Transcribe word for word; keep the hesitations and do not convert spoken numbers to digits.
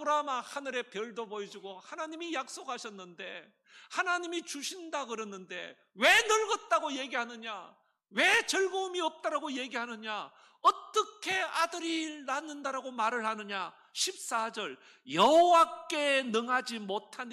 아브라함아, 하늘의 별도 보여주고 하나님이 약속하셨는데, 하나님이 주신다 그러는데 왜 늙었다고 얘기하느냐? 왜 즐거움이 없다라고 얘기하느냐? 어떻게 아들이 낳는다라고 말을 하느냐? 십사 절, 여호와께 능하지 못한